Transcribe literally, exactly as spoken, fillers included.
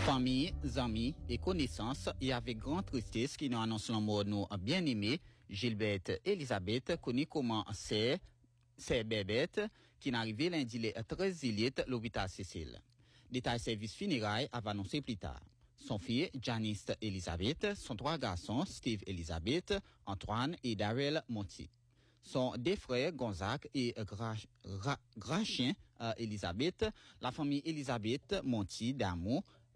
Famille, amis et connaissances, et avec grande tristesse qui nous annonce la mort de nos bien-aimés, Gilberte Elisabeth, connue comme c'est, c'est Bébête, qui est arrivée lundi le treize juillet à l'hôpital Cécile. Détail service funérailles à annoncer plus tard. Son fils, Janice Elisabeth, son trois garçons, Steve Elisabeth, Antoine et Darrell Monti. Son deux frères, Gonzague et Grachien euh, Elisabeth, la famille Elisabeth Monti d'Amour,